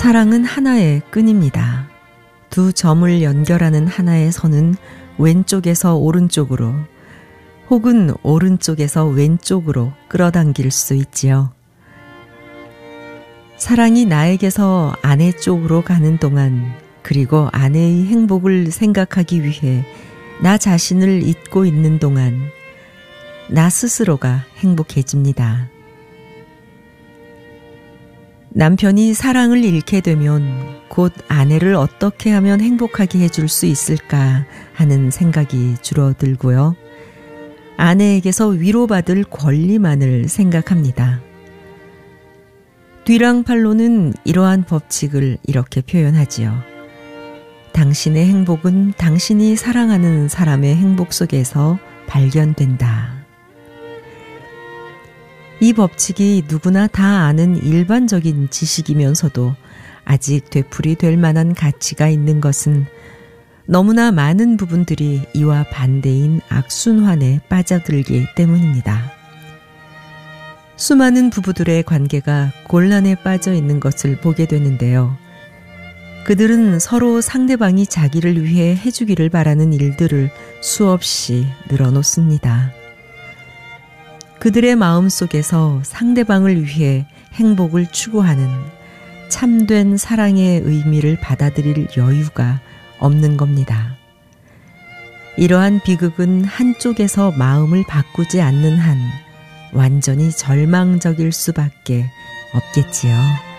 사랑은 하나의 끈입니다. 두 점을 연결하는 하나의 선은 왼쪽에서 오른쪽으로 혹은 오른쪽에서 왼쪽으로 끌어당길 수 있지요. 사랑이 나에게서 아내 쪽으로 가는 동안, 그리고 아내의 행복을 생각하기 위해 나 자신을 잊고 있는 동안 나 스스로가 행복해집니다. 남편이 사랑을 잃게 되면 곧 아내를 어떻게 하면 행복하게 해줄 수 있을까 하는 생각이 줄어들고요. 아내에게서 위로받을 권리만을 생각합니다. 뒤랑팔로는 이러한 법칙을 이렇게 표현하지요. 당신의 행복은 당신이 사랑하는 사람의 행복 속에서 발견된다. 이 법칙이 누구나 다 아는 일반적인 지식이면서도 아직 되풀이 될 만한 가치가 있는 것은 너무나 많은 부분들이 이와 반대인 악순환에 빠져들기 때문입니다. 수많은 부부들의 관계가 곤란에 빠져 있는 것을 보게 되는데요. 그들은 서로 상대방이 자기를 위해 해주기를 바라는 일들을 수없이 늘어놓습니다. 그들의 마음속에서 상대방을 위해 행복을 추구하는 참된 사랑의 의미를 받아들일 여유가 없는 겁니다. 이러한 비극은 한쪽에서 마음을 바꾸지 않는 한 완전히 절망적일 수밖에 없겠지요.